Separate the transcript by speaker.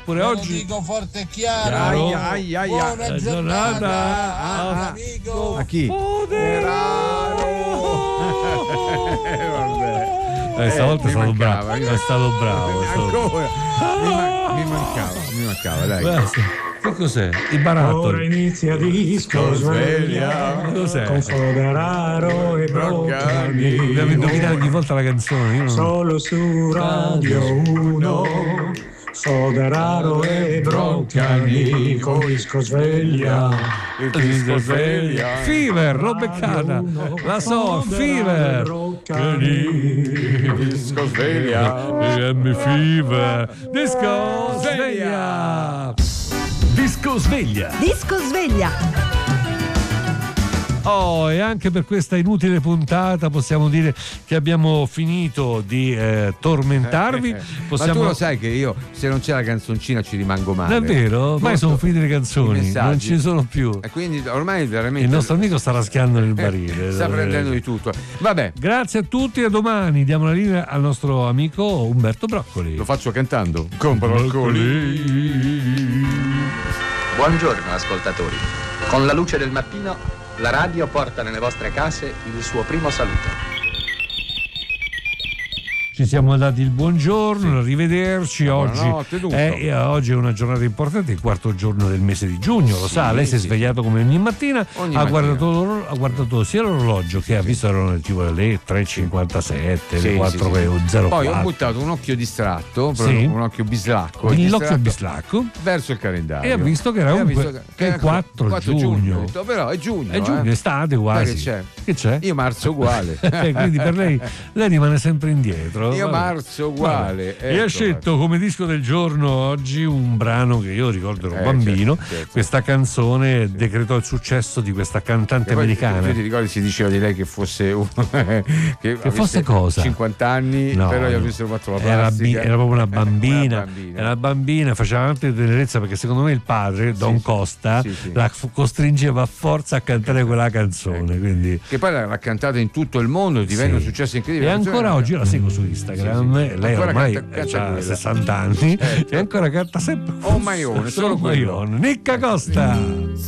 Speaker 1: pure oggi.
Speaker 2: Dico forte e chiaro. Buona giornata al mio amico.
Speaker 3: A chi?
Speaker 1: Stavolta è stato bravo. È stato bravo.
Speaker 3: Ancora. Mi mancava, dai.
Speaker 1: Che cos'è? Il baratto.
Speaker 4: Ora inizia disco sveglia.
Speaker 1: Cos'è?
Speaker 4: Con Foderaro e Broccani.
Speaker 1: Dobbiamo indovinare ogni volta la canzone. Io non...
Speaker 4: Solo su Radio 1. Foderaro e Broccani. Con disco sveglia.
Speaker 3: Il disco sveglia.
Speaker 1: Fever, l'ho beccata. La so, Fever.
Speaker 3: Il disco sveglia.
Speaker 1: Fever. Disco sveglia.
Speaker 5: Disco sveglia.
Speaker 6: Disco sveglia.
Speaker 1: Oh, e anche per questa inutile puntata possiamo dire che abbiamo finito di tormentarvi.
Speaker 3: Ma tu lo sai che io, se non c'è la canzoncina, ci rimango male.
Speaker 1: Davvero? Ormai sono finite le canzoni, non ci sono più.
Speaker 3: E quindi ormai veramente
Speaker 1: il nostro amico sta raschiando nel barile.
Speaker 3: Sta prendendo di tutto. Vabbè.
Speaker 1: Grazie a tutti, a domani. Diamo la linea al nostro amico Umberto Broccoli.
Speaker 3: Lo faccio cantando. Con Broccoli.
Speaker 7: Buongiorno ascoltatori. Con la luce del mattino la radio porta nelle vostre case il suo primo saluto.
Speaker 1: Ci siamo dati il buongiorno, arrivederci. Oggi è una giornata importante, il quarto giorno del mese di giugno, lo sa, lei si è svegliato come ogni mattina, ha guardato sia l'orologio che ha visto erano tipo le 3.57, le 4.04.
Speaker 3: Poi ho buttato un occhio distratto, un occhio bislacco.
Speaker 1: L'occhio bislacco
Speaker 3: verso il calendario.
Speaker 1: E ha visto che era il 4 giugno.
Speaker 3: Detto, però è giugno.
Speaker 1: È giugno, estate quasi.
Speaker 3: Che c'è? Io marzo uguale.
Speaker 1: Quindi per lei rimane sempre indietro.
Speaker 3: Io marzo uguale.
Speaker 1: E ha scelto come disco del giorno oggi un brano che io ricordo ero bambino.
Speaker 3: Certo.
Speaker 1: Questa canzone decretò il successo di questa cantante americana.
Speaker 3: Ti ricordi si diceva di lei che fosse
Speaker 1: che fosse cosa?
Speaker 3: 50 anni,
Speaker 1: no,
Speaker 3: però gli avessero fatto la plastica.
Speaker 1: Era proprio una bambina. Era una bambina, faceva tante tenerezza perché secondo me il padre, Don Costa, la costringeva a forza a cantare quella canzone. Quindi...
Speaker 3: Che poi l'ha cantata in tutto il mondo, divenne un successo incredibile.
Speaker 1: E ancora oggi io la seguo su Instagram. Lei ormai ha 60 anni e ancora canta sempre
Speaker 3: un maglione, solo quello.
Speaker 1: Nicca Costa.